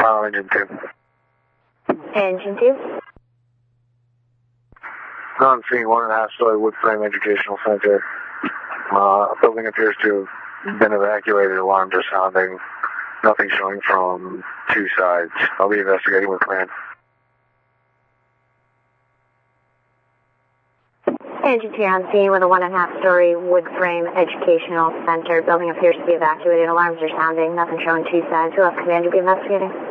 Engine 2. Engine 2? I'm seeing 1.5-story wood frame educational center. Building appears to have been evacuated. Alarms are sounding. Nothing showing from two sides. I'll be investigating with Clan. Engine 2 on scene with a 1.5-story wood frame educational center. Building appears to be evacuated. Alarms are sounding. Nothing showing two sides. Who else command you be investigating?